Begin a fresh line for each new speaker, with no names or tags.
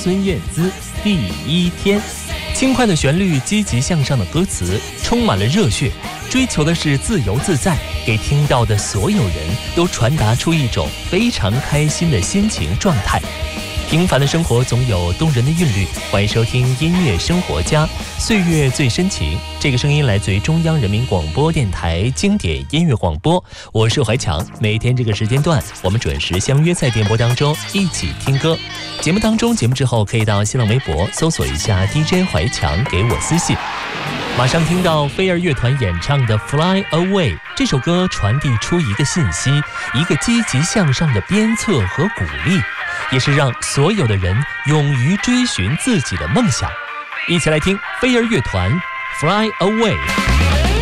孙燕姿第一天。轻快的旋律，积极向上的歌词，充满了热血，追求的是自由自在，给听到的所有人都传达出一种非常开心的心情状态。平凡的生活总有动人的韵律，欢迎收听音乐生活家，岁月最深情。这个声音来自于中央人民广播电台经典音乐广播，我是怀强。每天这个时间段，我们准时相约在电波当中一起听歌。节目当中，节目之后可以到新浪微博搜索一下 DJ 怀强，给我私信。马上听到飞儿乐团演唱的 Fly Away 这首歌，传递出一个信息，一个积极向上的鞭策和鼓励，也是让所有的人勇于追寻自己的梦想。一起来听飞儿乐团 Fly Away。